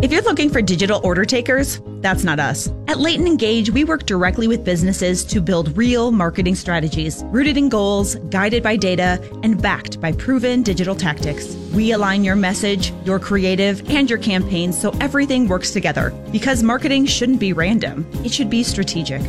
If you're looking for digital order takers, that's not us. At Leighton Engage, we work directly with businesses to build real marketing strategies, rooted in goals, guided by data, and backed by proven digital tactics. We align your message, your creative, and your campaigns so everything works together. Because marketing shouldn't be random, it should be strategic.